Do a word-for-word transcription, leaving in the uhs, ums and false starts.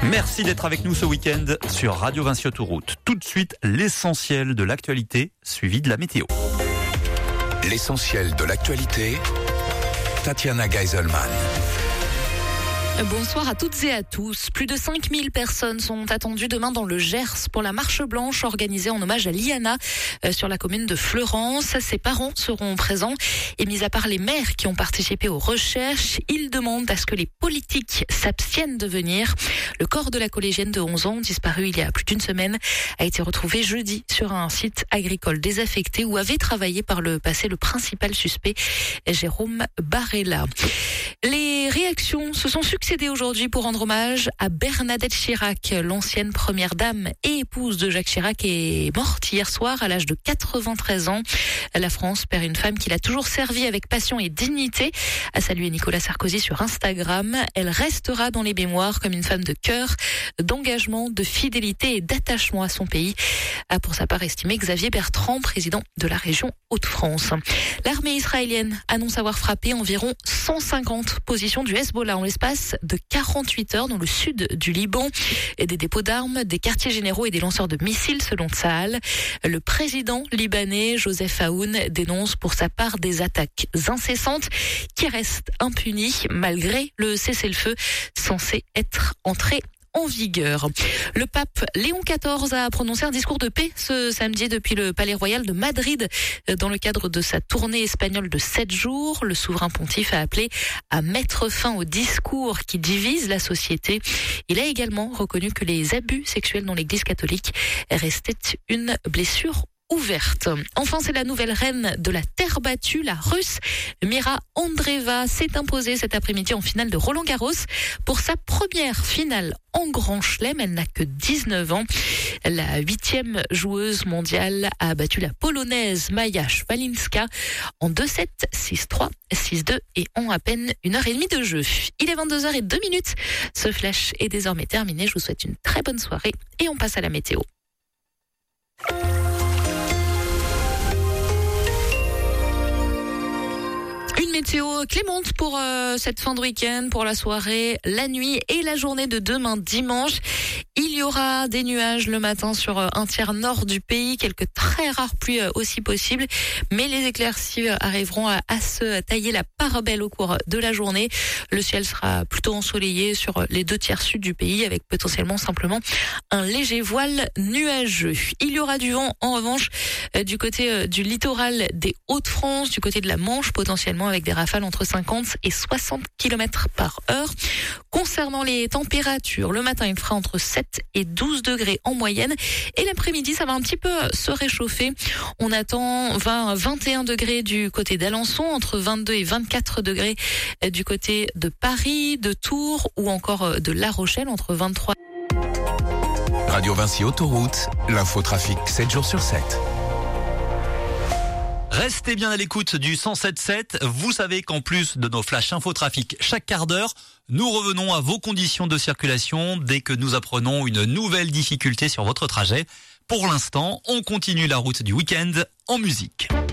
Merci d'être avec nous ce week-end sur Radio Vinci Autoroute. Tout de suite, l'essentiel de l'actualité, suivi de la météo. L'essentiel de l'actualité, Tatiana Geiselman. Bonsoir à toutes et à tous. Plus de cinq mille personnes sont attendues demain dans le Gers pour la marche blanche organisée en hommage à Liana sur la commune de Fleurance. Ses parents seront présents et mis à part les maires qui ont participé aux recherches, ils demandent à ce que les politiques s'abstiennent de venir. Le corps de la collégienne de onze ans, disparu il y a plus d'une semaine, a été retrouvé jeudi sur un site agricole désaffecté où avait travaillé par le passé le principal suspect, Jérôme Barella. Les réactions se sont succédé aujourd'hui pour rendre hommage à Bernadette Chirac. L'ancienne première dame et épouse de Jacques Chirac est morte hier soir à l'âge de quatre-vingt-treize ans. La France perd une femme qui l'a toujours servie avec passion et dignité, a salué Nicolas Sarkozy sur Instagram. Elle restera dans les mémoires comme une femme de cœur, d'engagement, de fidélité et d'attachement à son pays, a pour sa part estimé Xavier Bertrand, président de la région Hauts-de-France. L'armée israélienne annonce avoir frappé environ cent cinquante positions du Hezbollah en l'espace de quarante-huit heures dans le sud du Liban, et des dépôts d'armes, des quartiers généraux et des lanceurs de missiles selon Tsahal. Le président libanais Joseph Aoun dénonce pour sa part des attaques incessantes qui restent impunies malgré le cessez-le-feu censé être entré en vigueur. Le pape Léon quatorze a prononcé un discours de paix ce samedi depuis le Palais Royal de Madrid. Dans le cadre de sa tournée espagnole de sept jours, le souverain pontife a appelé à mettre fin aux discours qui divisent la société. Il a également reconnu que les abus sexuels dans l'Église catholique restaient une blessure ouverte. Enfin, c'est la nouvelle reine de la terre battue, la Russe Mira Andreeva s'est imposée cet après-midi en finale de Roland-Garros pour sa première finale en Grand Chelem. Elle n'a que dix-neuf ans. La huitième joueuse mondiale a battu la polonaise Maja Szwalinska en deux sept, six trois, six deux et en à peine une heure et demie de jeu. Il est vingt-deux heures zéro deux minutes. Ce flash est désormais terminé. Je vous souhaite une très bonne soirée et on passe à la météo. Météo clémente pour euh, cette fin de week-end, pour la soirée, la nuit et la journée de demain dimanche. Il y aura des nuages le matin sur un tiers nord du pays, quelques très rares pluies aussi possibles, mais les éclaircies arriveront à, à se tailler la part belle au cours de la journée. Le ciel sera plutôt ensoleillé sur les deux tiers sud du pays, avec potentiellement simplement un léger voile nuageux. Il y aura du vent en revanche du côté du littoral des Hauts-de-France, du côté de la Manche, potentiellement avec des rafales entre cinquante et soixante kilomètres par heure. Concernant les températures, le matin il fera entre sept et douze degrés en moyenne, et l'après-midi ça va un petit peu se réchauffer. On attend vingt à vingt et un degrés du côté d'Alençon, entre vingt-deux et vingt-quatre degrés du côté de Paris, de Tours ou encore de La Rochelle, entre vingt-trois. Radio Vinci Autoroute, l'infotrafic sept jours sur sept. Restez bien à l'écoute du cent sept sept. Vous savez qu'en plus de nos flashs infotrafic chaque quart d'heure, nous revenons à vos conditions de circulation dès que nous apprenons une nouvelle difficulté sur votre trajet. Pour l'instant, on continue la route du week-end en musique.